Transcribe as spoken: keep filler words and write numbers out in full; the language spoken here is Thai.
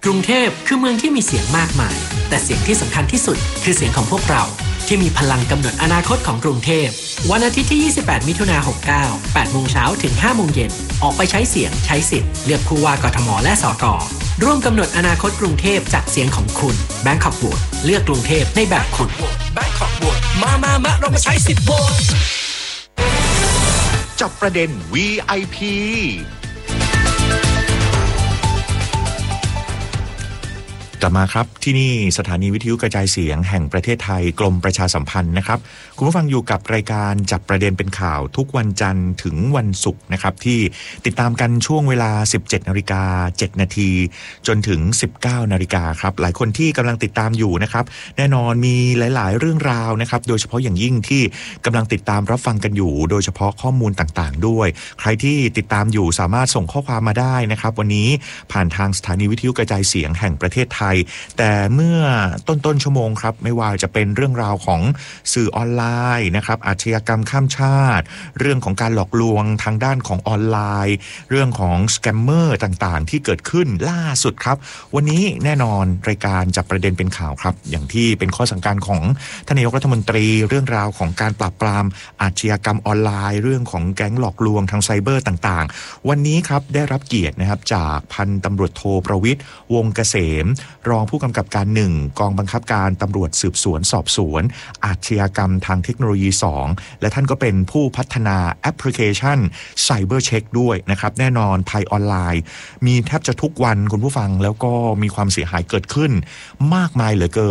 กรุงเทพคือเมืองที่มีเสียงมากมายแต่เสียงที่สำคัญที่สุดคือเสียงของพวกเราที่มีพลังกำหนดอนาคตของกรุงเทพวันอาทิตย์ที่ยี่สิบแปดมิถุนายนหกเก้า แปดโมงเช้าถึงห้าโมงเย็นออกไปใช้เสียงใช้สิทธิ์เลือกผู้ว่ากทมและสกร่วมกำหนดอนาคตกรุงเทพจากเสียงของคุณ Bangkok Vote เลือกกรุงเทพในแบบคุณ Bangkok Vote มามามาเรามาใช้สิทธิ์โหวตจับประเด็น วี ไอ พีกลับมาครับที่นี่สถานีวิทยุกระจายเสียงแห่งประเทศไทยกรมประชาสัมพันธ์นะครับคุณผู้ฟังอยู่กับรายการจับประเด็นเป็นข่าวทุกวันจันทร์ถึงวันศุกร์นะครับที่ติดตามกันช่วงเวลา สิบเจ็ดนาฬิกาเจ็ดนาทีจนถึง สิบเก้านาฬิกาครับหลายคนที่กำลังติดตามอยู่นะครับแน่นอนมีหลายๆเรื่องราวนะครับโดยเฉพาะอย่างยิ่งที่กำลังติดตามรับฟังกันอยู่โดยเฉพาะข้อมูลต่างๆด้วยใครที่ติดตามอยู่สามารถส่งข้อความมาได้นะครับวันนี้ผ่านทางสถานีวิทยุกระจายเสียงแห่งประเทศไทยแต่เมื่อต้นๆชั่วโมงครับไม่ว่าจะเป็นเรื่องราวของสื่อออนไลน์นะครับอาชญากรรมข้ามชาติเรื่องของการหลอกลวงทางด้านของออนไลน์เรื่องของสแกมเมอร์ต่างๆที่เกิดขึ้นล่าสุดครับวันนี้แน่นอนรายการจับประเด็นเป็นข่าวครับอย่างที่เป็นข้อสั่งการของท่านนายกรัฐมนตรีเรื่องราวของการปราบปรามอาชญากรรมออนไลน์เรื่องของแก๊งหลอกลวงทางไซเบอร์ต่างๆวันนี้ครับได้รับเกียรตินะครับจากพันตำรวจโทประวิตรวงศ์เกษมรองผู้กำกับการหนึ่งกองบังคับการตำรวจสืบสวนสอบสวนอาชญากรรมทางเทคโนโลยีสองและท่านก็เป็นผู้พัฒนาแอปพลิเคชัน Cyber Check ด้วยนะครับแน่นอนภัยออนไลน์มีแทบจะทุกวันคุณผู้ฟังแล้วก็มีความเสียหายเกิดขึ้นมากมายเหลือเกิน